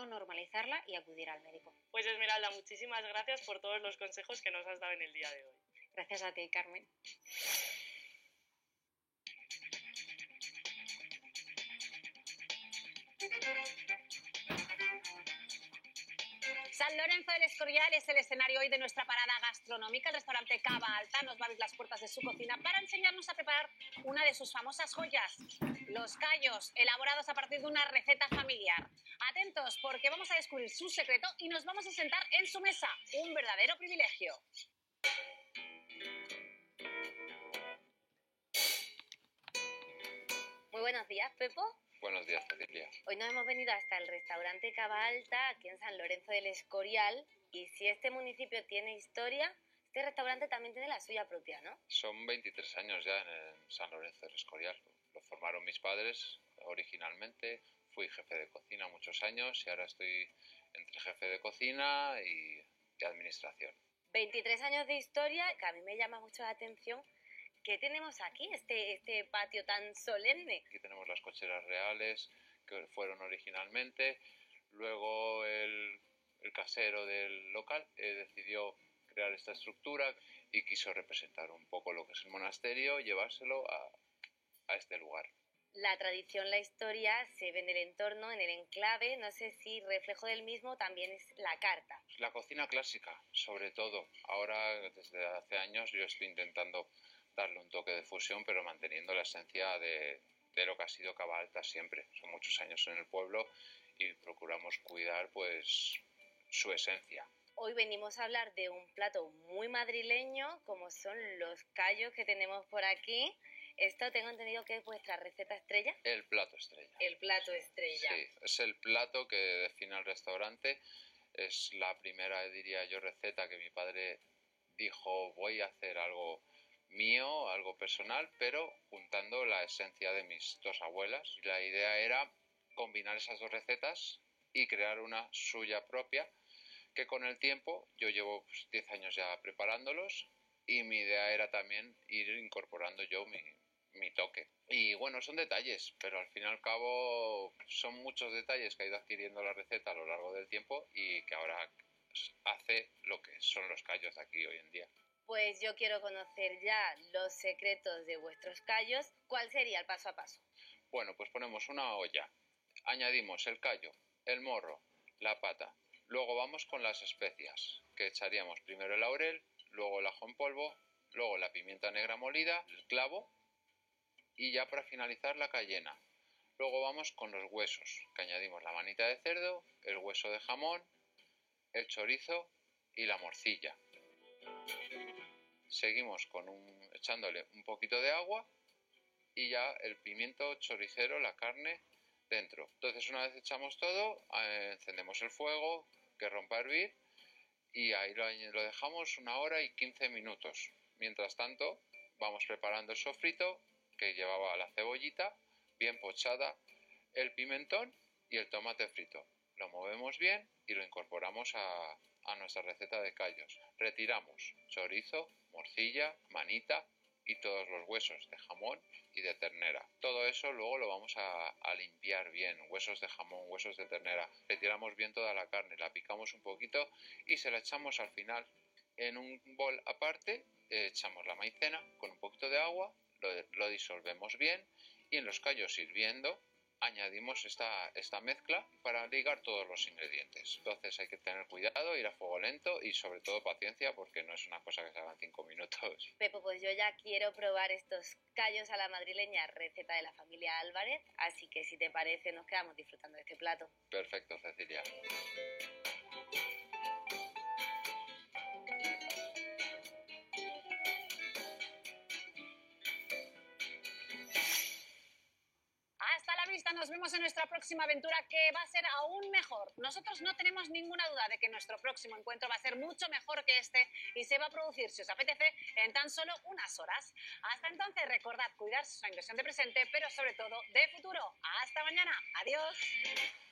normalizarla y acudir al médico. Pues Esmeralda, muchísimas gracias por todos los consejos que nos has dado en el día de hoy. Gracias a ti, Carmen. San Lorenzo del Escorial es el escenario hoy de nuestra parada gastronómica. El restaurante Cava Alta nos va a abrir las puertas de su cocina para enseñarnos a preparar una de sus famosas joyas, los callos, elaborados a partir de una receta familiar. Atentos, porque vamos a descubrir su secreto y nos vamos a sentar en su mesa. Un verdadero privilegio. Muy buenos días, Pepo. Buenos días, Cecilia. Hoy nos hemos venido hasta el restaurante Cava Alta, aquí en San Lorenzo del Escorial, y si este municipio tiene historia, este restaurante también tiene la suya propia, ¿no? Son 23 años ya en San Lorenzo del Escorial. Lo formaron mis padres originalmente. Fui jefe de cocina muchos años y ahora estoy entre jefe de cocina y administración. 23 años de historia, que a mí me llama mucho la atención. ¿Qué tenemos aquí, este patio tan solemne? Aquí tenemos las cocheras reales que fueron originalmente. Luego el casero del local decidió crear esta estructura y quiso representar un poco lo que es el monasterio, llevárselo a este lugar. La tradición, la historia se ve en el entorno, en el enclave. No sé si reflejo del mismo también es la carta. La cocina clásica, sobre todo. Ahora, desde hace años, yo estoy intentando darle un toque de fusión, pero manteniendo la esencia de lo que ha sido Cava Alta siempre. Son muchos años en el pueblo y procuramos cuidar pues su esencia. Hoy venimos a hablar de un plato muy madrileño, como son los callos que tenemos por aquí. Esto tengo entendido que es vuestra receta estrella. El plato estrella. El plato estrella. Sí, es el plato que define el restaurante. Es la primera, diría yo, receta que mi padre dijo, voy a hacer algo mío, algo personal, pero juntando la esencia de mis dos abuelas. La idea era combinar esas dos recetas y crear una suya propia, que con el tiempo, yo llevo 10 años ya preparándolos, y mi idea era también ir incorporando yo mi toque. Y bueno, son detalles, pero al fin y al cabo son muchos detalles que ha ido adquiriendo la receta a lo largo del tiempo y que ahora hace lo que son los callos de aquí hoy en día. Pues yo quiero conocer ya los secretos de vuestros callos. ¿Cuál sería el paso a paso? Bueno, pues ponemos una olla, añadimos el callo, el morro, la pata. Luego vamos con las especias, que echaríamos primero el laurel, luego el ajo en polvo, luego la pimienta negra molida, el clavo y ya para finalizar la cayena. Luego vamos con los huesos, que añadimos la manita de cerdo, el hueso de jamón, el chorizo y la morcilla. Seguimos echándole un poquito de agua y ya el pimiento choricero, la carne dentro. Entonces una vez echamos todo, encendemos el fuego, que rompa a hervir y ahí lo dejamos 1 hora y 15 minutos. Mientras tanto vamos preparando el sofrito que llevaba la cebollita bien pochada, el pimentón y el tomate frito. Lo movemos bien y lo incorporamos a nuestra receta de callos. Retiramos chorizo, morcilla, manita y todos los huesos de jamón y de ternera. Todo eso luego lo vamos a limpiar bien, huesos de jamón, huesos de ternera. Retiramos bien toda la carne, la picamos un poquito y se la echamos al final en un bol aparte. Echamos la maicena con un poquito de agua, lo disolvemos bien y en los callos hirviendo añadimos esta mezcla para ligar todos los ingredientes. Entonces hay que tener cuidado, ir a fuego lento y sobre todo paciencia porque no es una cosa que se haga en 5 minutos. Pepo, pues yo ya quiero probar estos callos a la madrileña, receta de la familia Álvarez, así que si te parece nos quedamos disfrutando de este plato. Perfecto, Cecilia. Hasta la vista, nos vemos en nuestra próxima aventura que va a ser aún mejor. Nosotros no tenemos ninguna duda de que nuestro próximo encuentro va a ser mucho mejor que este y se va a producir, si os apetece, en tan solo unas horas. Hasta entonces, recordad cuidar su inversión de presente, pero sobre todo de futuro. Hasta mañana. Adiós.